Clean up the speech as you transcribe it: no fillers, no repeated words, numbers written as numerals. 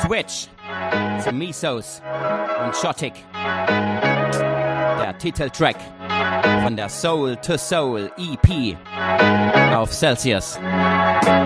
Switch zu Misos und Schottig. Der Titeltrack von der Soul to Soul EP auf Celsius.